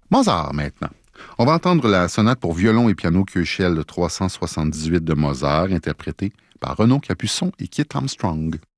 Mozart maintenant. On va entendre la sonate pour violon et piano Köchel 378 de Mozart, interprétée par Renaud Capuçon et Kit Armstrong.